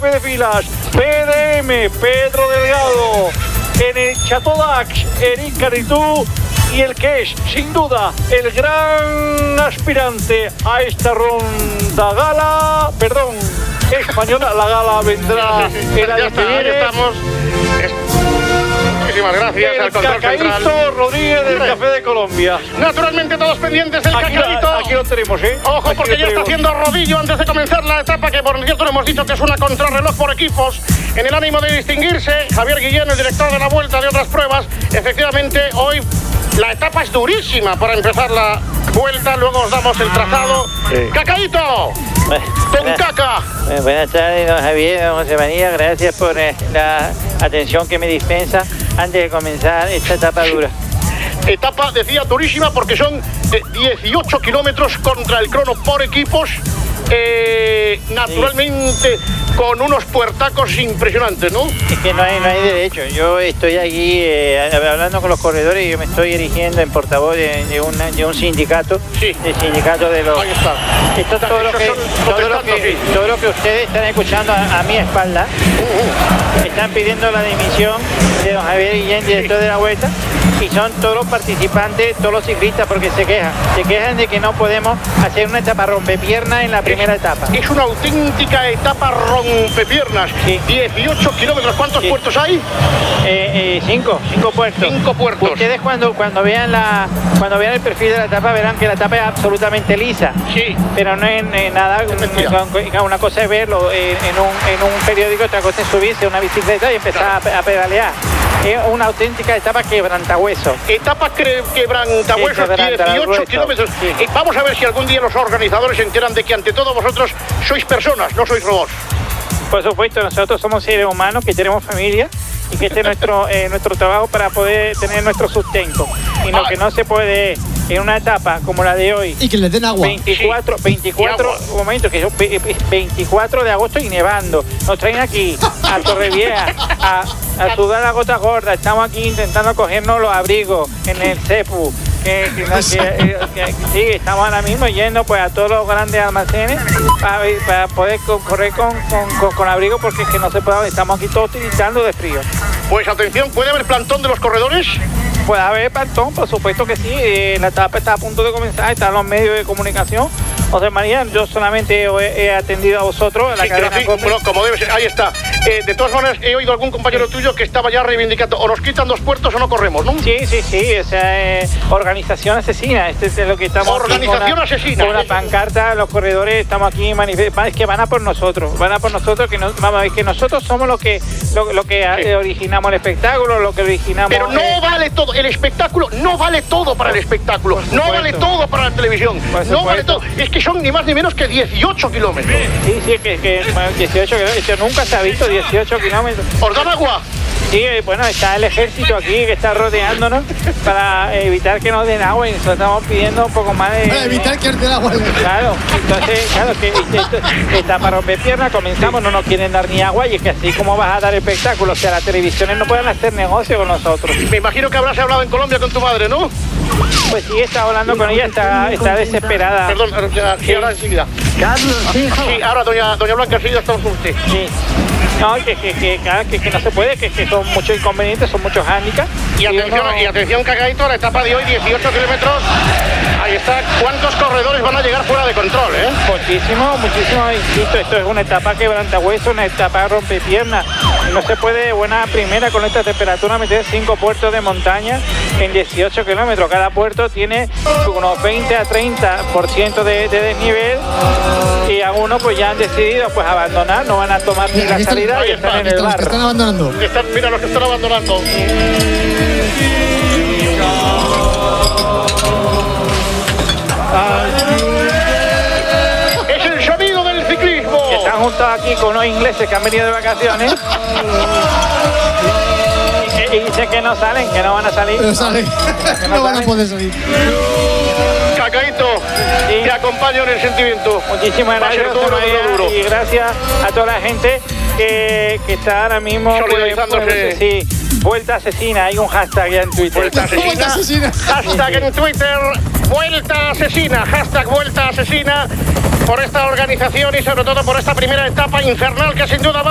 jefe de filas, PDM, Pedro Delgado. En el Chateau d'Ax, Eric Caritú. Y el que es, sin duda, el gran aspirante a esta ronda gala, perdón, española, la gala vendrá el año que viene. Estamos. Muchísimas gracias al control central. Cacaíto Rodríguez del Café de Colombia. Naturalmente todos pendientes del Cacaíto. Aquí lo tenemos, ¿eh? Ojo, aquí porque ya está haciendo rodillo antes de comenzar la etapa, que por cierto le hemos dicho que es una contrarreloj por equipos. En el ánimo de distinguirse, Javier Guillén, el director de la Vuelta de otras pruebas, efectivamente hoy la etapa es durísima para empezar la Vuelta, luego os damos el trazado. Sí. ¡Cacaíto! ¡Con caca! Buenas tardes, don Javier, don José María, gracias por la atención que me dispensa antes de comenzar esta etapa dura. Etapa, decía, durísima porque son 18 kilómetros contra el crono por equipos. Naturalmente con unos puertacos impresionantes, ¿no? Es que no hay derecho. Yo estoy aquí hablando con los corredores y yo me estoy erigiendo en portavoz de un sindicato. Sí. El sindicato de los... Ahí está. Esto todo lo que ustedes están escuchando a mi espalda. Están pidiendo la dimisión de don Javier Guillén, director de la Vuelta. Y son todos los participantes, todos los ciclistas, porque se quejan de que no podemos hacer una etapa rompepiernas en la primera etapa. Es una auténtica etapa rompepiernas. Sí. 18 kilómetros. ¿Cuántos puertos hay? 5 puertos. 5 puertos. Ustedes cuando vean el perfil de la etapa verán que la etapa es absolutamente lisa. Sí. Pero no es nada. Una cosa es verlo en un periódico, otra cosa es subirse a una bicicleta y empezar a pedalear. Es una auténtica etapa quebrantahueso. Etapa quebrantahuesos, 18 kilómetros. Sí. Vamos a ver si algún día los organizadores se enteran de que ante todo vosotros sois personas, no sois robots. Por supuesto, nosotros somos seres humanos que tenemos familia y que este es nuestro trabajo para poder tener nuestro sustento. Y lo que no se puede en una etapa como la de hoy. Y que le den agua. 24 momentos, que es 24 de agosto y nevando. Nos traen aquí a Torrevieja a sudar la gota gorda. Estamos aquí intentando cogernos los abrigos en el CEPU. Sí, estamos ahora mismo yendo pues a todos los grandes almacenes para poder correr con abrigo, porque es que no se puede, estamos aquí todos tiritando de frío. Pues atención, ¿puede haber plantón de los corredores? Puede haber plantón, por supuesto que sí. La etapa está a punto de comenzar, están los medios de comunicación. José María, yo solamente he atendido a vosotros en la cadena. Bueno, como debe ser, ahí está. De todas maneras, he oído algún compañero tuyo que estaba ya reivindicando, o nos quitan 2 puertos o no corremos, ¿no? Sí, o sea, organización asesina, este es lo que estamos... Organización asesina. Con una pancarta, los corredores estamos aquí manifestando, es que van a por nosotros, que vamos a ver, que nosotros somos lo que originamos el espectáculo, lo que originamos... Pero no vale todo, el espectáculo no vale todo para el espectáculo, no vale todo para la televisión, no vale todo, es que son ni más ni menos que 18 kilómetros. Sí, que 18 kilómetros, nunca se ha visto 18 kilómetros. ¿Os dan agua? Sí, bueno, está el ejército aquí que está rodeándonos para evitar que nos den agua, y nosotros estamos pidiendo un poco más de... Para evitar que nos den agua. Claro, entonces, que está para romper piernas, comenzamos, no nos quieren dar ni agua, y es que así como vas a dar espectáculo, o sea, las televisiones no pueden hacer negocio con nosotros. Me imagino que habrás hablado en Colombia con tu madre, ¿no? Pues sí, está hablando con ella, está desesperada. Perdón, sí, ahora enseguida. Carlos, hijo. Sí, ahora doña Blanca, enseguida estamos con usted. Sí. No, que no se puede, que son muchos inconvenientes, son muchos hándicaps. Y atención, Cacaíto, la etapa de hoy, 18 kilómetros. Ahí está. ¿Cuántos corredores van a llegar fuera de control, Muchísimo, insisto, esto es una etapa quebrantahueso, una etapa rompepiernas. No se puede de buena primera con esta temperatura meter 5 puertos de montaña en 18 kilómetros. Cada puerto tiene unos 20 a 30% de desnivel, y algunos pues ya han decidido pues abandonar, no van a tomar ni la salida y están en el bar. Están abandonando. Mira los que están abandonando. Es el sonido del ciclismo. Que están juntos aquí con unos ingleses que han venido de vacaciones. Y dicen que no salen, que no van a salir. Pero salen. No van a poder salir. Cacaíto, sí. Te acompaño en el sentimiento. Muchísimas gracias, y gracias a toda la gente que está ahora mismo solidarizándose. Sí, Vuelta Asesina, hay un hashtag ya en Twitter. Vuelta Asesina. Hashtag en Twitter, Vuelta Asesina, hashtag Vuelta Asesina, por esta organización y sobre todo por esta primera etapa infernal que sin duda va